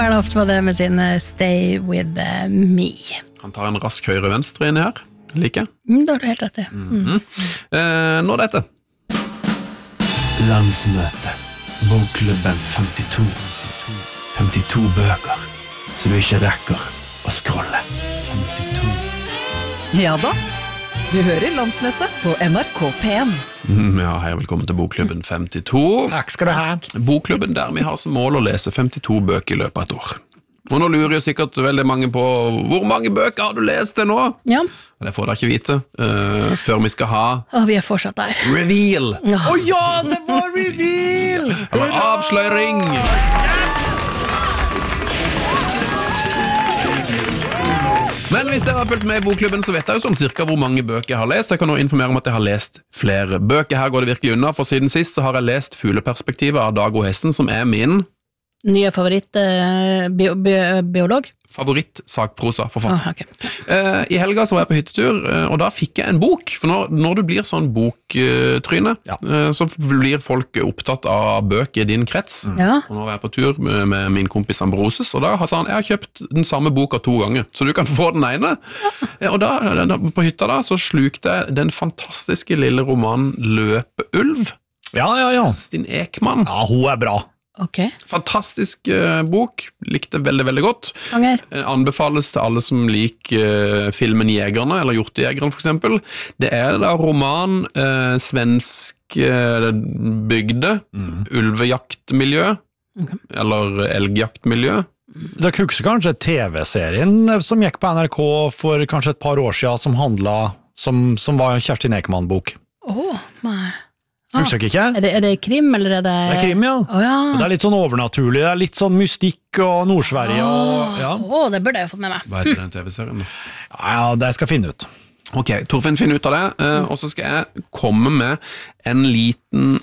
Bernhoft var det med sin Stay With Me. Han tar en rask høyre-venstre inn her. Like. Da har du helt rett i. Nå dette. Landsmøte. Bokklubben 52. 52 bøker, så du ikke rekker å scrolle. 52. Ja da, du hører Landsmøtet på NRK P1. Ja, hei, velkommen til Bokklubben 52. Takk skal du ha. Bokklubben der vi har som mål å lese 52 bøker i løpet av et år. Og nå lurer jo sikkert veldig mange på hvor mange bøker har du lest til nå? Ja. Det får dere ikke vite før vi skal ha Vi er fortsatt der. reveal. Ja, det var reveal! Eller avsløring. Men hvis dere har fulgt med i Bokklubben, så vet jeg jo sånn cirka hvor mange bøker jeg har lest. Jeg kan nå informere om at jeg har lest flere bøker. Her går det virkelig unna, for siden sist så har jeg lest Fugleperspektivet av Dag O. Hessen, som er min Nye favoritt biolog? Favoritt-sakprosa-forfatter. Okay. I helga så var jeg på hyttetur, og da fikk jeg en bok. For når du blir sånn boktryne, så blir folk opptatt av bøker i din krets. Ja. Og nå var jeg på tur med min kompis Ambrosius, og da sa han, jeg har kjøpt den samme boka 2 ganger, så du kan få den ene. Og da, på hytta da, så slukte jeg den fantastiske lille romanen Løpeulv. Ja. Stin Ekman. Ja, hun er bra. Ok. Fantastisk bok, likte veldig, veldig godt. Sanger. Anbefales til alle som liker filmen Jegerne, eller Hjortejegeren for eksempel. Det er da roman, svensk bygde, ulvejaktmiljø, eller elgjaktmiljø. Dere husker kanskje TV-serien som gikk på NRK for kanskje et par år siden, som handlet, som var Kjerstin Ekman-bok? Nei. Husker dere ikke? Er det krim, eller er det... Det er krim, ja. Ja. Det er litt sånn overnaturlig, det er litt sånn mystikk og Nord-Sverige og... Ja. Det burde jeg fått med meg. Hva heter den TV-serien da? Ja, det skal jeg finne ut. Ok, Torfinn finner ut av det, og så skal jeg komme med en liten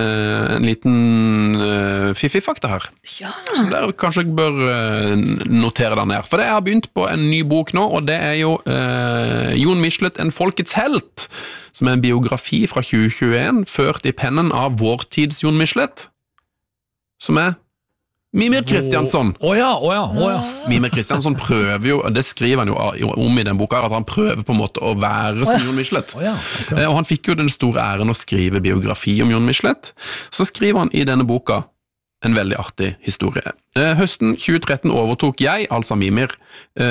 fiffig-fakta her. Ja. Som dere kanskje bør notere der ned. For jeg har begynt på en ny bok nå, og det er jo Jon Michelet, En folkets helt, som er en biografi fra 2021, ført i pennen av vår tids Jon Michelet, som er Mimir Kristiansson. Åja. Mimir Kristiansson prøver jo, det skriver han jo om i den boka, at han prøver på en måte å være som Jon Michelet. Okay. Og han fikk jo den store æren å skrive biografi om Jon Michelet. Så skriver han i denne boka en veldig artig historie. Høsten 2013 overtok jeg, altså Mimir,